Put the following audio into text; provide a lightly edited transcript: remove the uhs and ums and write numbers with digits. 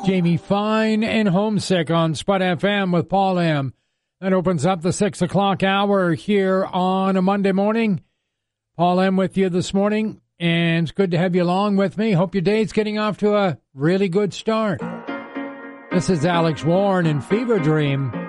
Jamie Fine and Homesick on Spud FM with Paul M. That opens up the 6 o'clock hour here on a Monday morning. Paul M. with you this morning, and it's good to have you along with me. Hope your day's getting off to a really good start. This is Alex Warren and Fever Dream.